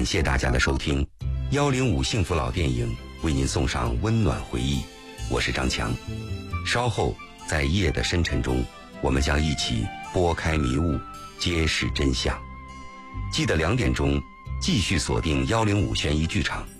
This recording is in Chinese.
感谢大家的收听，105幸福老电影为您送上温暖回忆，我是张强。稍后在夜的深沉中，我们将一起拨开迷雾，揭示真相。记得2点钟继续锁定105悬疑剧场。